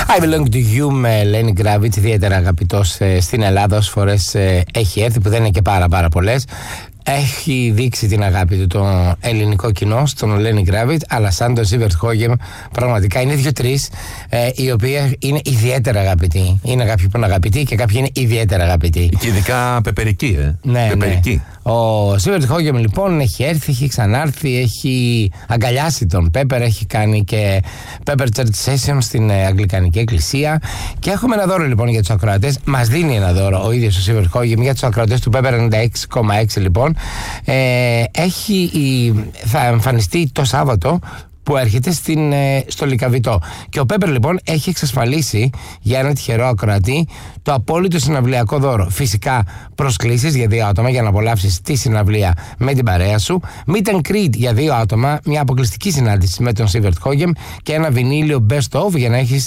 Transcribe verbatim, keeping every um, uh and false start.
I Belong to You με Lenny Kravitz, ιδιαίτερα αγαπητός ε, στην Ελλάδα, όσες φορές ε, έχει έρθει, που δεν είναι και πάρα πάρα πολλές. Έχει δείξει την αγάπη του το ελληνικό κοινό στον Lenny Kravitz, αλλά σαν τον Sievert Hågen πραγματικά είναι δύο-τρεις ε, οι οποίοι είναι ιδιαίτερα αγαπητοί. Είναι κάποιοι που είναι αγαπητοί και κάποιοι είναι ιδιαίτερα αγαπητοί. Και ειδικά πεπερικοί, ε. Ναι, πεπερικοί. Ναι. Ο Sievert Hågen λοιπόν έχει έρθει, έχει ξανάρθει, έχει αγκαλιάσει τον Pepper, έχει κάνει και Pepper Church Session στην ε, Αγγλικανική Εκκλησία. Και έχουμε ένα δώρο λοιπόν για τους ακροατές. Μας δίνει ένα δώρο ο ίδιος ο Sievert Hågen για τους ακροατές του Pepper ενενήντα έξι κόμμα έξι λοιπόν. Ε, έχει, θα εμφανιστεί το Σάββατο που έρχεται στην, στο Λυκαβητό. Και ο Pepper λοιπόν έχει εξασφαλίσει για ένα τυχερό ακροατή το απόλυτο συναυλιακό δώρο. Φυσικά προσκλήσεις για δύο άτομα για να απολαύσεις τη συναυλία με την παρέα σου. Meet and greet για δύο άτομα, μια αποκλειστική συνάντηση με τον Sievert Hågen και ένα βινίλιο best of για να έχεις